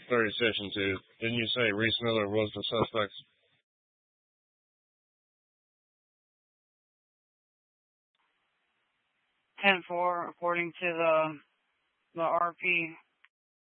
30 Section 2. Didn't you say Reese Miller was the suspect? 10-4, according to the RP.